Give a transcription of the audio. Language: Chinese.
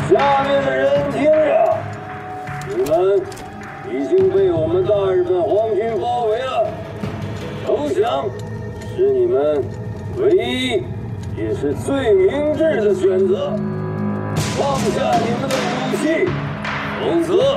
下面的人听着，你们已经被我们大日本皇军包围了，投降是你们唯一也是最明智的选择。放下你们的武器，否则